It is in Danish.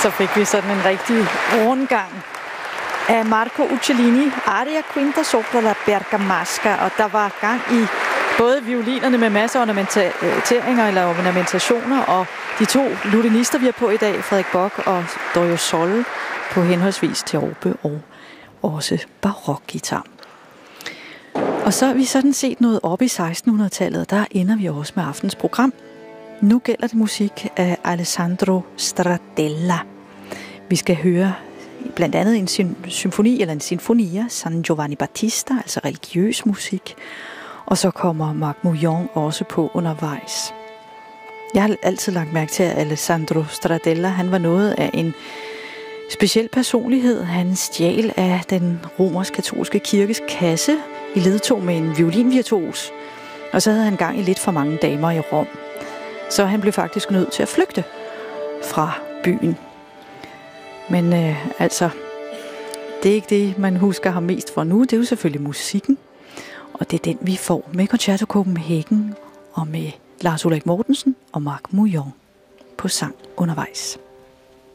Så fik vi sådan en rigtig rundgang af Marco Uccellini, Aria Quinta sopra la Bergamasca, og der var gang i både violinerne med masser af ornamenteringer eller ornamentationer, og de to lutinister, vi har på i dag, Frederik Bock og Dorio Sol, på henholdsvis teorbe og også barokgitar. Og så er vi sådan set nået op i 1600-tallet, der ender vi også med aftens program. Nu gælder det musik af Alessandro Stradella. Vi skal høre blandt andet en symfoni eller en sinfonia, San Giovanni Battista, altså religiøs musik. Og så kommer Marc Mouillon også på undervejs. Jeg har altid lagt mærke til, at Alessandro Stradella, han var noget af en speciel personlighed. Han stjal af den romersk-katolske kirkes kasse i ledtog med en violinvirtuos. Og så havde han gang i lidt for mange damer i Rom. Så han blev faktisk nødt til at flygte fra byen. Men det er ikke det, man husker ham mest for nu. Det er jo selvfølgelig musikken. Og det er den, vi får med Concerto Copenhagen og med Lars Ulrik Mortensen og Marc Mouillon på sang undervejs.